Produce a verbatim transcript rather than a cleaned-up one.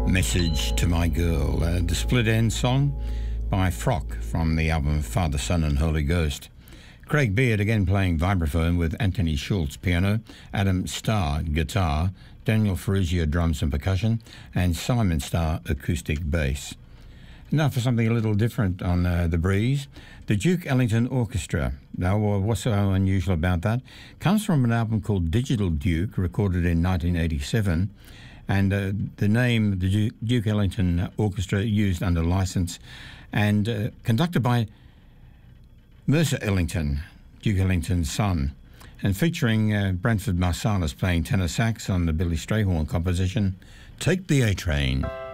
Message to My Girl, uh, the Split End song by Frock from the album Father, Son and Holy Ghost. Craig Beard again playing vibraphone with Anthony Schultz piano, Adam Starr guitar, Daniel Ferrugia drums and percussion, and Simon Starr acoustic bass. Now for something a little different on uh, The Breeze, the Duke Ellington Orchestra. Now, what's so unusual about that? Comes from an album called Digital Duke, recorded in nineteen eighty-seven, and uh, the name the Duke Ellington Orchestra used under license, and uh, conducted by Mercer Ellington, Duke Ellington's son, and featuring uh, Branford Marsalis playing tenor sax on the Billy Strayhorn composition, Take the A-Train.